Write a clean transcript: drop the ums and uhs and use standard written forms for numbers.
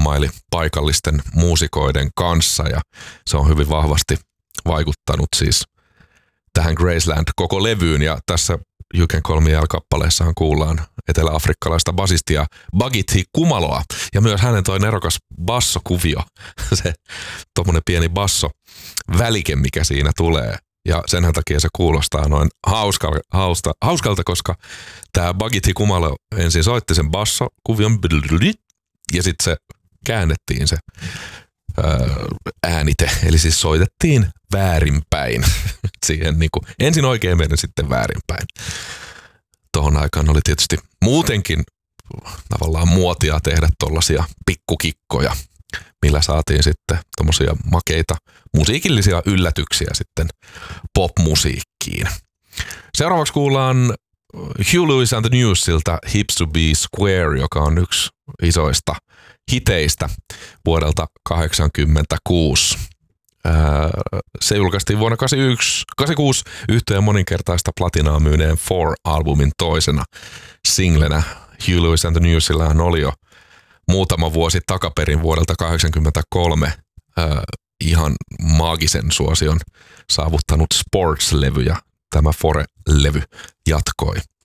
hommaili paikallisten muusikoiden kanssa ja se on hyvin vahvasti vaikuttanut siis tähän Graceland koko levyyn ja tässä You Can Call Me -kappaleessahan kuullaan etelä-afrikkalaista basistia Bagithi Kumaloa ja myös hänen toi nerokas bassokuvio, se tommonen pieni basso välike, mikä siinä tulee. Ja sen takia se kuulostaa noin hauskalta, koska tämä Bagithi Kumalo ensin soitti sen bassokuvion ja sitten se käännettiin se äänite, eli siis soitettiin väärinpäin. Siihen niin kuin, ensin oikein menen, sitten väärinpäin. Tuohon aikaan oli tietysti muutenkin tavallaan muotia tehdä tollaisia pikkukikkoja, millä saatiin sitten tommosia makeita musiikillisia yllätyksiä sitten popmusiikkiin. Seuraavaksi kuullaan Huey Lewis and the Newsilta Hips to be Square, joka on yksi isoista hiteistä vuodelta 1986. Se julkaistiin vuonna 1986 yhtyeen moninkertaista platinaa myyneen Four-albumin toisena singlenä. Huey Lewis and the Newsillähän oli jo muutama vuosi takaperin vuodelta 1983 ihan maagisen suosion saavuttanut Sports-levy ja tämä Fore-levy jatkoi